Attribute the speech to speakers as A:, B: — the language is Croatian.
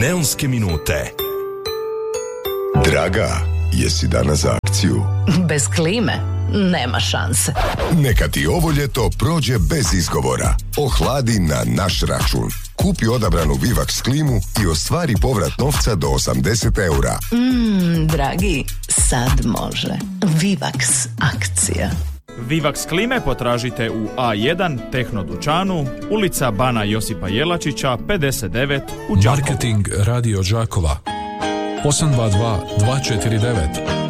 A: Neonske minute.
B: Draga, jesi danas za akciju?
C: Bez klime nema šanse.
B: Neka ti ovo ljeto prođe bez izgovora. Ohladi na naš račun. Kupi odabranu Vivax klimu i ostvari povrat novca do 80 eura.
C: Dragi, sad može. Vivax akcija.
D: Vivax klime potražite u A1 Tehno dućanu, ulica Bana Josipa Jelačića, 59 u Đakovu.
E: Marketing Radio Đakova 822 249